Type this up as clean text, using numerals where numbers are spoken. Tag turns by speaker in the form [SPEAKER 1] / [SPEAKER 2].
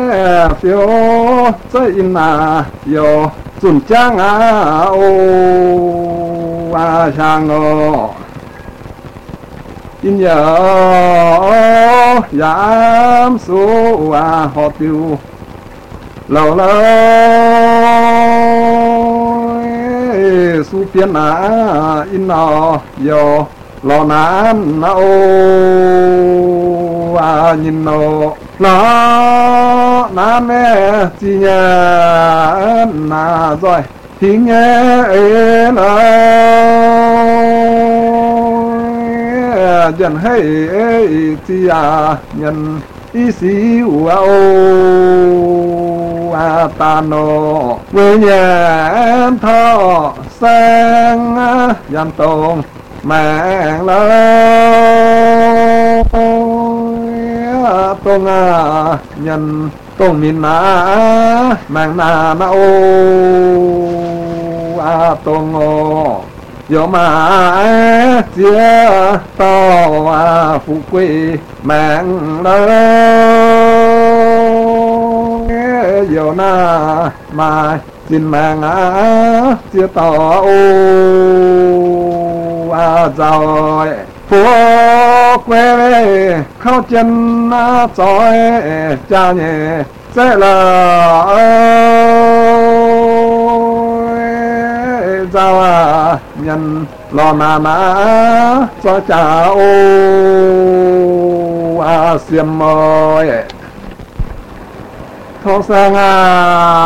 [SPEAKER 1] phiếu chơi in mà yo chuẩn trang ô sang ngô in nhớ giảm số họ tiêu lâu lâu su phiền in nó yo lo nan ô nhìn nó mẹ chỉ nhớ rồi thì nghe nó dần hay chỉ nhân ý xíu ta nó với nhà thọ sang dàn tông mạng lâu tông nhân tông min mạng na ô tông yo mà chia to phụ quê mạng lâu yo na mà xin mạng chia to rồi phố quê khao chân soi cha nhẹ sẽ là giao nhân lo cho cha xiêm môi thong sang